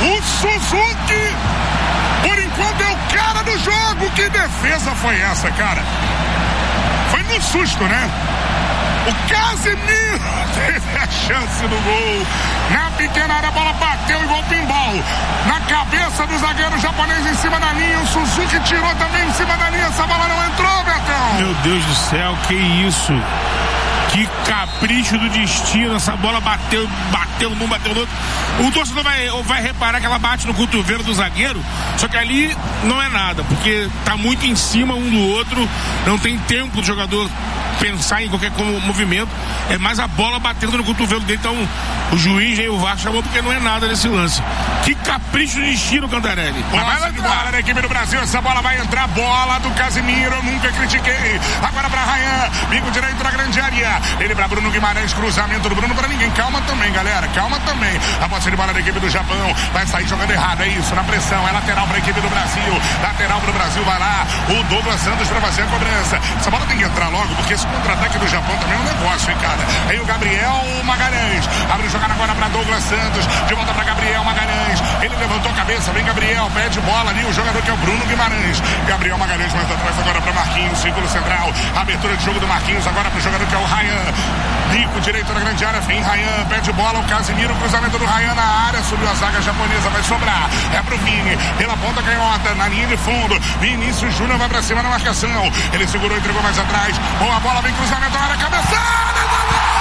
O Suzuki, por enquanto, é o cara do jogo. Que defesa foi essa, cara? Foi no susto, né? O Casemiro teve a chance do gol. Na pequena área, a bola bateu igual pinball. Na cabeça do zagueiro japonês em cima da linha. O Suzuki tirou também em cima da linha. Essa bola não entrou, Betão. Meu Deus do céu, que isso? Que capricho do destino. Essa bola bateu num, bateu no outro. O torcedor vai reparar que ela bate no cotovelo do zagueiro. Só que ali não é nada, porque tá muito em cima um do outro. Não tem tempo do jogador pensar em qualquer movimento. É mais a bola batendo no cotovelo dele. Então o juiz e o VAR chamou porque não é nada nesse lance. Que capricho de destino, Cantarelli. Bola de bola da equipe do Brasil. Essa bola vai entrar. Bola do Casemiro. Eu nunca critiquei. Agora pra Ryan. Bico direito da grande área. Ele pra Bruno Guimarães. Cruzamento do Bruno pra ninguém. Calma também, galera. Calma também. A posse de bola da equipe do Japão. Vai sair jogando errado. É isso. Na pressão. É lateral pra equipe do Brasil. Lateral pro Brasil. Vai lá. O Douglas Santos pra fazer a cobrança. Essa bola tem que entrar logo, porque esse contra-ataque do Japão também é um negócio, hein, cara. Aí o Gabriel Magalhães. Abre jogada agora pra Douglas Santos. De volta pra Gabriel Magalhães. Ele levantou a cabeça. Vem Gabriel. Pede bola ali. O jogador que é o Bruno Guimarães. Gabriel Magalhães mais atrás agora pra Marquinhos. Círculo central. Abertura de jogo do Marquinhos. Agora pro jogador que é o Ryan. Bico direito na grande área. Vem Ryan. Pede bola. O Casemiro. Cruzamento do Ryan na área. Subiu a zaga japonesa. Vai sobrar. É pro Vini. Pela ponta canhota. Na linha de fundo. Vinícius Júnior vai pra cima na marcação. Ele segurou e entregou mais atrás. Boa bola. Vem cruzamento na área. Cabeçada.